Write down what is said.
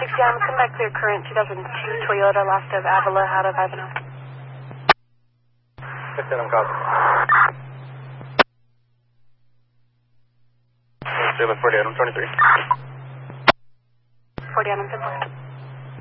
6 come back clear current 2002 Toyota, last of Avila out of Ivanhoe. 6 copy. 40 Adam 23. 40 Adam 10.